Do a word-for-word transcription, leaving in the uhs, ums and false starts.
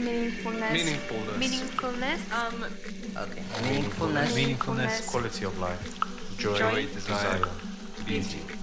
Meaningfulness. Meaningfulness. Meaningfulness. Um, Okay. Meaningfulness. Meaningfulness, quality of life, joy, Joy, desire, desire, beauty.